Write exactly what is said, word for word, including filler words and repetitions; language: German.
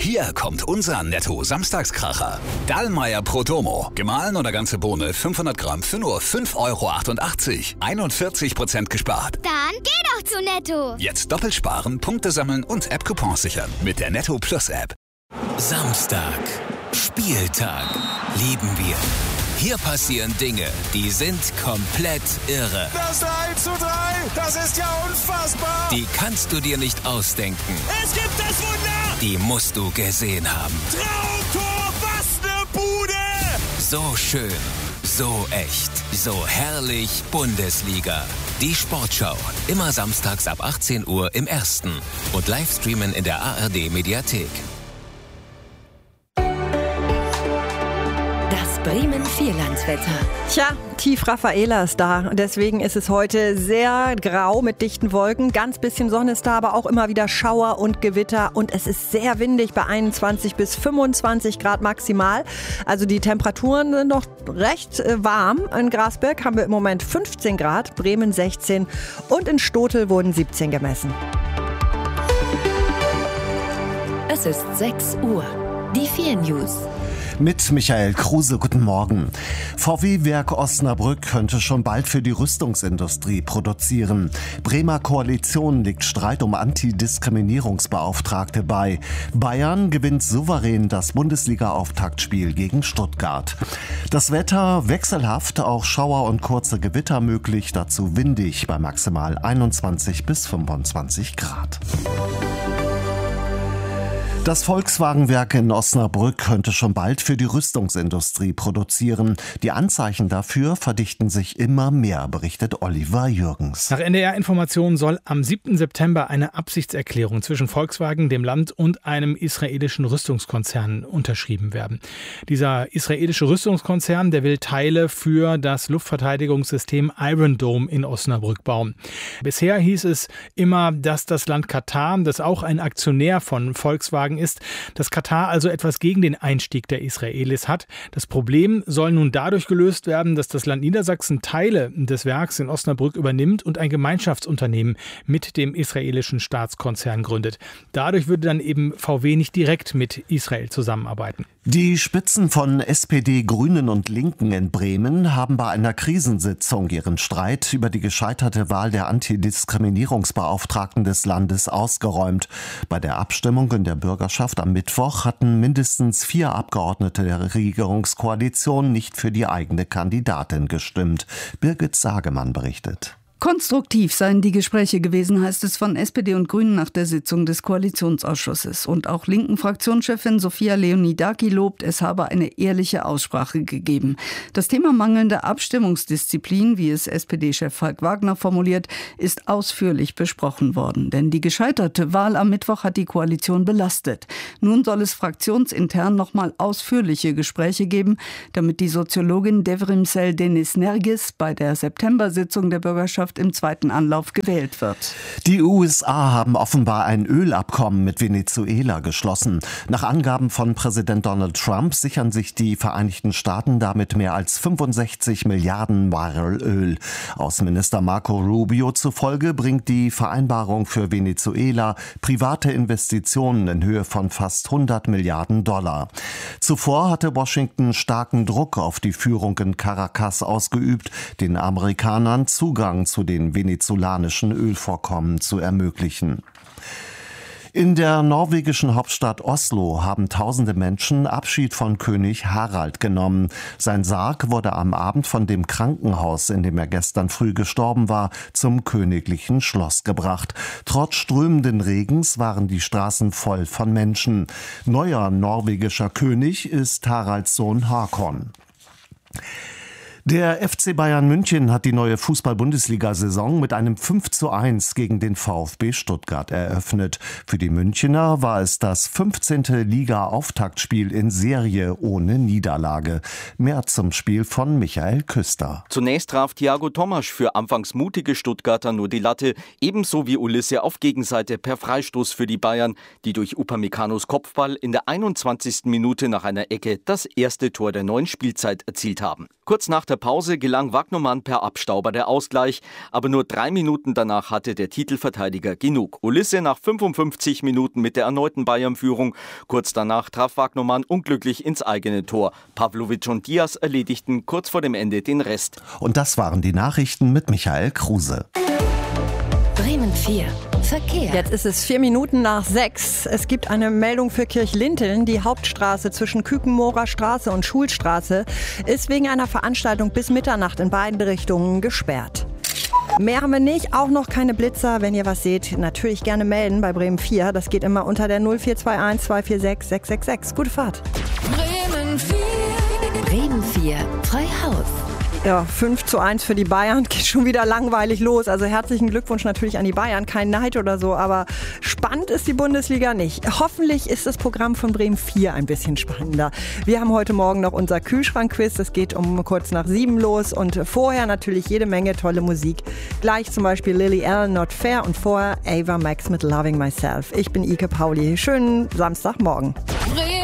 Hier kommt unser Netto-Samstagskracher. Dallmayr Prodomo. Gemahlen oder ganze Bohne fünfhundert Gramm für nur fünf Euro achtundachtzig. einundvierzig Prozent gespart. Dann geh doch zu Netto. Jetzt doppelt sparen, Punkte sammeln und App-Coupons sichern mit der Netto Plus App. Samstag. Spieltag. Lieben wir. Hier passieren Dinge, die sind komplett irre. Das eins zu drei, das ist ja unfassbar. Die kannst du dir nicht ausdenken. Es gibt das Wunder. Die musst du gesehen haben. Traumtor, was eine Bude. So schön, so echt, so herrlich Bundesliga. Die Sportschau, immer samstags ab achtzehn Uhr im Ersten und Livestreamen in der A R D-Mediathek. Bremen-Vierlandswetter. Tja, Tief Raffaela ist da. Deswegen ist es heute sehr grau mit dichten Wolken. Ganz bisschen Sonne ist da, aber auch immer wieder Schauer und Gewitter. Und es ist sehr windig bei einundzwanzig bis fünfundzwanzig Grad maximal. Also die Temperaturen sind noch recht warm. In Grasberg haben wir im Moment fünfzehn Grad, Bremen sechzehn und in Stotel wurden siebzehn gemessen. Es ist sechs Uhr. Die vier News. Mit Michael Kruse, guten Morgen. V W-Werk Osnabrück könnte schon bald für die Rüstungsindustrie produzieren. Bremer Koalition legt Streit um Antidiskriminierungsbeauftragte bei. Bayern gewinnt souverän das Bundesliga-Auftaktspiel gegen Stuttgart. Das Wetter wechselhaft, auch Schauer und kurze Gewitter möglich, dazu windig bei maximal einundzwanzig bis fünfundzwanzig Grad. Das Volkswagenwerk in Osnabrück könnte schon bald für die Rüstungsindustrie produzieren. Die Anzeichen dafür verdichten sich immer mehr, berichtet Oliver Jürgens. Nach N D R-Informationen soll am siebten September eine Absichtserklärung zwischen Volkswagen, dem Land und einem israelischen Rüstungskonzern unterschrieben werden. Dieser israelische Rüstungskonzern, der will Teile für das Luftverteidigungssystem Iron Dome in Osnabrück bauen. Bisher hieß es immer, dass das Land Katar, das auch ein Aktionär von Volkswagen ist, dass Katar also etwas gegen den Einstieg der Israelis hat. Das Problem soll nun dadurch gelöst werden, dass das Land Niedersachsen Teile des Werks in Osnabrück übernimmt und ein Gemeinschaftsunternehmen mit dem israelischen Staatskonzern gründet. Dadurch würde dann eben V W nicht direkt mit Israel zusammenarbeiten. Die Spitzen von S P D, Grünen und Linken in Bremen haben bei einer Krisensitzung ihren Streit über die gescheiterte Wahl der Antidiskriminierungsbeauftragten des Landes ausgeräumt. Bei der Abstimmung in der Bürgerschaft am Mittwoch hatten mindestens vier Abgeordnete der Regierungskoalition nicht für die eigene Kandidatin gestimmt. Birgit Sagemann berichtet. Konstruktiv seien die Gespräche gewesen, heißt es von S P D und Grünen nach der Sitzung des Koalitionsausschusses. Und auch linken Fraktionschefin Sophia Leonidaki lobt, es habe eine ehrliche Aussprache gegeben. Das Thema mangelnde Abstimmungsdisziplin, wie es S P D-Chef Falk Wagner formuliert, ist ausführlich besprochen worden. Denn die gescheiterte Wahl am Mittwoch hat die Koalition belastet. Nun soll es fraktionsintern nochmal ausführliche Gespräche geben, damit die Soziologin Devrimsel Denis-Nergis bei der September-Sitzung der Bürgerschaft im zweiten Anlauf gewählt wird. Die U S A haben offenbar ein Ölabkommen mit Venezuela geschlossen. Nach Angaben von Präsident Donald Trump sichern sich die Vereinigten Staaten damit mehr als fünfundsechzig Milliarden Barrel Öl. Außenminister Marco Rubio zufolge bringt die Vereinbarung für Venezuela private Investitionen in Höhe von fast hundert Milliarden Dollar. Zuvor hatte Washington starken Druck auf die Führung in Caracas ausgeübt, den Amerikanern Zugang zu den venezolanischen Ölvorkommen zu ermöglichen. In der norwegischen Hauptstadt Oslo haben tausende Menschen Abschied von König Harald genommen. Sein Sarg wurde am Abend von dem Krankenhaus, in dem er gestern früh gestorben war, zum königlichen Schloss gebracht. Trotz strömenden Regens waren die Straßen voll von Menschen. Neuer norwegischer König ist Haralds Sohn Håkon. Der F C Bayern München hat die neue Fußball-Bundesliga-Saison mit einem fünf zu eins gegen den VfB Stuttgart eröffnet. Für die Münchner war es das fünfzehnte Liga-Auftaktspiel in Serie ohne Niederlage. Mehr zum Spiel von Michael Küster. Zunächst traf Thiago Tomasch für anfangs mutige Stuttgarter nur die Latte, ebenso wie Ulisse auf Gegenseite per Freistoß für die Bayern, die durch Upamecano's Kopfball in der einundzwanzigsten Minute nach einer Ecke das erste Tor der neuen Spielzeit erzielt haben. Kurz nach der Pause gelang Wagnermann per Abstauber der Ausgleich, aber nur drei Minuten danach hatte der Titelverteidiger genug. Ulisse nach fünfundfünfzig Minuten mit der erneuten Bayern-Führung. Kurz danach traf Wagnermann unglücklich ins eigene Tor. Pavlovic und Diaz erledigten kurz vor dem Ende den Rest. Und das waren die Nachrichten mit Michael Kruse. Bremen vier. Verkehr. Jetzt ist es vier Minuten nach sechs. Es gibt eine Meldung für Kirchlinteln. Die Hauptstraße zwischen Kükenmoorer Straße und Schulstraße ist wegen einer Veranstaltung bis Mitternacht in beiden Richtungen gesperrt. Mehr haben wir nicht, auch noch keine Blitzer. Wenn ihr was seht, natürlich gerne melden bei Bremen vier. Das geht immer unter der null vier zwei eins zwei vier sechs sechs sechs sechs. Gute Fahrt. Bremen vier. Bremen vier. Freihaus. Ja, fünf zu eins für die Bayern, geht schon wieder langweilig los. Also herzlichen Glückwunsch natürlich an die Bayern, kein Neid oder so, aber spannend ist die Bundesliga nicht. Hoffentlich ist das Programm von Bremen vier ein bisschen spannender. Wir haben heute Morgen noch unser Kühlschrank-Quiz, das geht um kurz nach sieben los und vorher natürlich jede Menge tolle Musik. Gleich zum Beispiel Lily Allen, Not Fair und vorher Ava Max mit Loving Myself. Ich bin Ike Pauli. Schönen Samstagmorgen.